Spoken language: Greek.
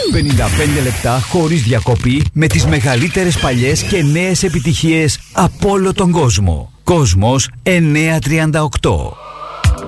55 λεπτά χωρίς διακοπή με τις μεγαλύτερες παλιές και νέες επιτυχίες από όλο τον κόσμο. Κόσμος 938.